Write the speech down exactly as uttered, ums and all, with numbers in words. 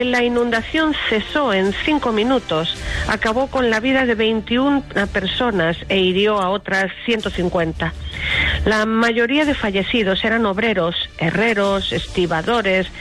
La inundación cesó en cinco minutos, acabó con la vida de veintiuna personas e hirió a otras ciento cincuenta. La mayoría de fallecidos eran obreros, herreros, estibadores,